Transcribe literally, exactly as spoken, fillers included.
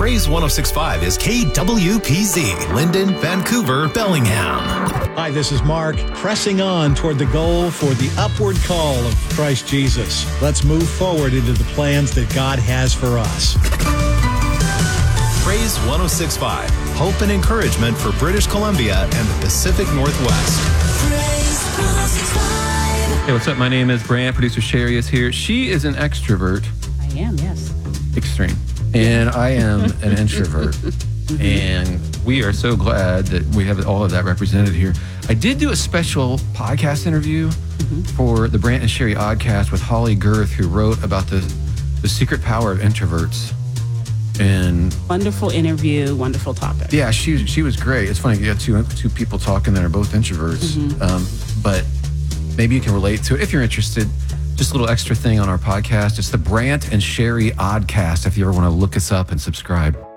Praise one oh six point five is K W P Z, Linden, Vancouver, Bellingham. Hi, this is Mark, pressing on toward the goal for the upward call of Christ Jesus. Let's move forward into the plans that God has for us. Praise one oh six point five, hope and encouragement for British Columbia and the Pacific Northwest. Praise one oh six point five. Hey, what's up? My name is Brant. Producer Sherry is here. She is an extrovert. I am, yes. Extreme. And I am an introvert. And we are so glad that we have all of that represented here. I did do a special podcast interview mm-hmm. for the Brant and Sherry Oddcast with Holly Girth, who wrote about the, the secret power of introverts. And wonderful interview, wonderful topic. Yeah, she she was great. It's funny, you got two two people talking that are both introverts. Mm-hmm. Um, but maybe you can relate to it if you're interested. Just a little extra thing on our podcast. It's the Brant and Sherry Oddcast if you ever want to look us up and subscribe.